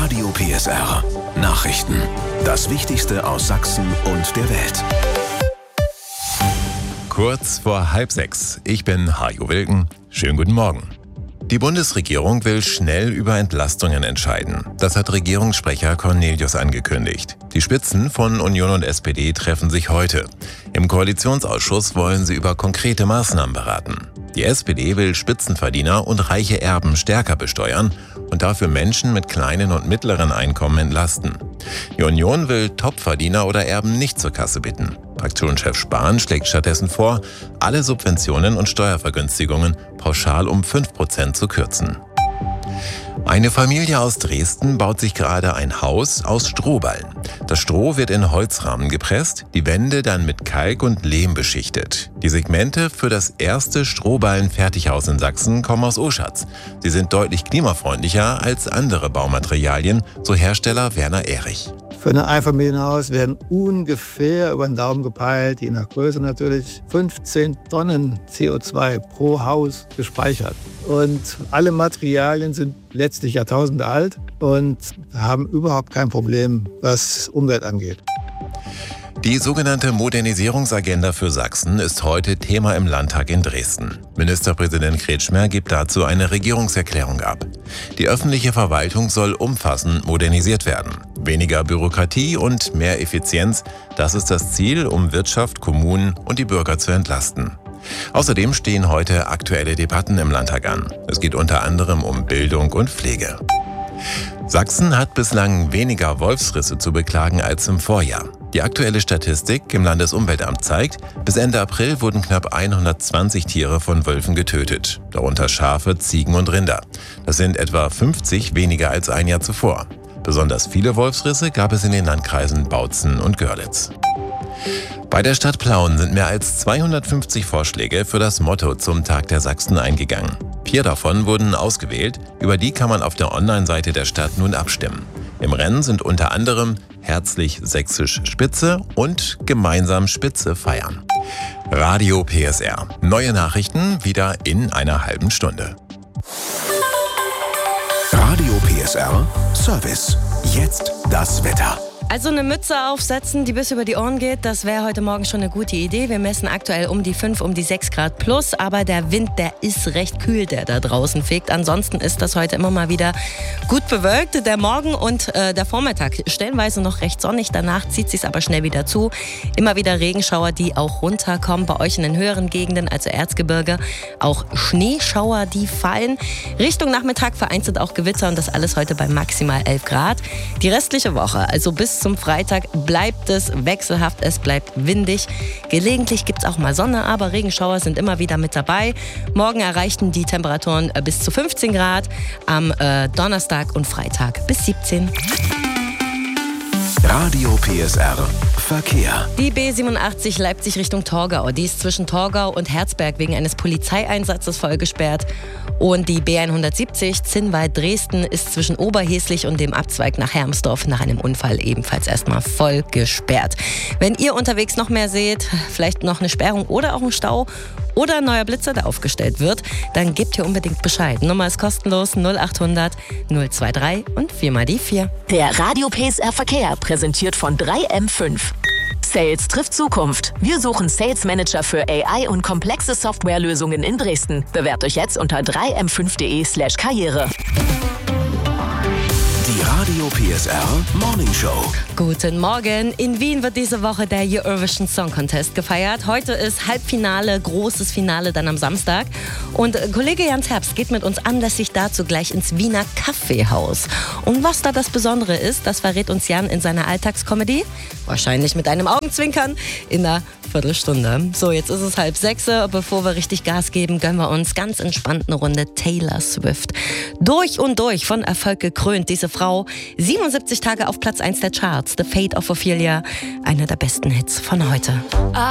Radio PSR. Nachrichten. Das Wichtigste aus Sachsen und der Welt. Kurz vor 5:30. Ich bin Hajo Wilken. Schönen guten Morgen. Die Bundesregierung will schnell über Entlastungen entscheiden. Das hat Regierungssprecher Cornelius angekündigt. Die Spitzen von Union und SPD treffen sich heute. Im Koalitionsausschuss wollen sie über konkrete Maßnahmen beraten. Die SPD will Spitzenverdiener und reiche Erben stärker besteuern und dafür Menschen mit kleinen und mittleren Einkommen entlasten. Die Union will Topverdiener oder Erben nicht zur Kasse bitten. Fraktionschef Spahn schlägt stattdessen vor, alle Subventionen und Steuervergünstigungen pauschal um 5% zu kürzen. Eine Familie aus Dresden baut sich gerade ein Haus aus Strohballen. Das Stroh wird in Holzrahmen gepresst, die Wände dann mit Kalk und Lehm beschichtet. Die Segmente für das erste Strohballen-Fertighaus in Sachsen kommen aus Oschatz. Sie sind deutlich klimafreundlicher als andere Baumaterialien, so Hersteller Werner Erich. Für ein Einfamilienhaus werden ungefähr über den Daumen gepeilt, je nach Größe natürlich, 15 Tonnen CO2 pro Haus gespeichert. Und alle Materialien sind letztlich Jahrtausende alt und haben überhaupt kein Problem, was Umwelt angeht. Die sogenannte Modernisierungsagenda für Sachsen ist heute Thema im Landtag in Dresden. Ministerpräsident Kretschmer gibt dazu eine Regierungserklärung ab. Die öffentliche Verwaltung soll umfassend modernisiert werden. Weniger Bürokratie und mehr Effizienz, das ist das Ziel, um Wirtschaft, Kommunen und die Bürger zu entlasten. Außerdem stehen heute aktuelle Debatten im Landtag an. Es geht unter anderem um Bildung und Pflege. Sachsen hat bislang weniger Wolfsrisse zu beklagen als im Vorjahr. Die aktuelle Statistik im Landesumweltamt zeigt, bis Ende April wurden knapp 120 Tiere von Wölfen getötet, darunter Schafe, Ziegen und Rinder. Das sind etwa 50 weniger als ein Jahr zuvor. Besonders viele Wolfsrisse gab es in den Landkreisen Bautzen und Görlitz. Bei der Stadt Plauen sind mehr als 250 Vorschläge für das Motto zum Tag der Sachsen eingegangen. 4 davon wurden ausgewählt, über die kann man auf der Online-Seite der Stadt nun abstimmen. Im Rennen sind unter anderem Herzlich Sächsisch Spitze und Gemeinsam Spitze feiern. Radio PSR. Neue Nachrichten wieder in einer halben Stunde. Radio PSR Service. Jetzt das Wetter. Also eine Mütze aufsetzen, die bis über die Ohren geht, das wäre heute Morgen schon eine gute Idee. Wir messen aktuell um die 5, um die 6 Grad plus, aber der Wind, der ist recht kühl, der da draußen fegt. Ansonsten ist das heute immer mal wieder gut bewölkt. Der Morgen und der Vormittag stellenweise noch recht sonnig, danach zieht es sich aber schnell wieder zu. Immer wieder Regenschauer, die auch runterkommen bei euch in den höheren Gegenden, also Erzgebirge. Auch Schneeschauer, die fallen. Richtung Nachmittag vereinzelt auch Gewitter und das alles heute bei maximal 11 Grad. Die restliche Woche, also bis zum Freitag, bleibt es wechselhaft, es bleibt windig. Gelegentlich gibt es auch mal Sonne, aber Regenschauer sind immer wieder mit dabei. Morgen erreichten die Temperaturen bis zu 15 Grad, am Donnerstag und Freitag bis 17. Radio PSR Verkehr. Die B87 Leipzig Richtung Torgau. Die ist zwischen Torgau und Herzberg wegen eines Polizeieinsatzes voll gesperrt. Und die B170 Zinnwald-Dresden ist zwischen Oberheslich und dem Abzweig nach Hermsdorf nach einem Unfall ebenfalls erstmal voll gesperrt. Wenn ihr unterwegs noch mehr seht, vielleicht noch eine Sperrung oder auch einen Stau oder ein neuer Blitzer, der aufgestellt wird, dann gebt ihr unbedingt Bescheid. Nummer ist kostenlos 0800 023 und 4 mal die 4. Der Radio PSR Verkehr präsentiert von 3M5. Sales trifft Zukunft. Wir suchen Sales Manager für AI und komplexe Softwarelösungen in Dresden. Bewerbt euch jetzt unter 3m5.de/karriere. Die Radio PSR Morning Show. Guten Morgen. In Wien wird diese Woche der Eurovision Song Contest gefeiert. Heute ist Halbfinale, großes Finale dann am Samstag. Und Kollege Jans Herbst geht mit uns anlässlich dazu gleich ins Wiener Kaffeehaus. Und was da das Besondere ist, das verrät uns Jan in seiner Alltagskomödie. Wahrscheinlich mit einem Augenzwinkern in einer Viertelstunde. So, jetzt ist es 5:30. Bevor wir richtig Gas geben, gönnen wir uns ganz entspannt eine Runde Taylor Swift. Durch und durch von Erfolg gekrönt, diese Frau. 77 Tage auf Platz 1 der Charts. The Fate of Ophelia. Einer der besten Hits von heute.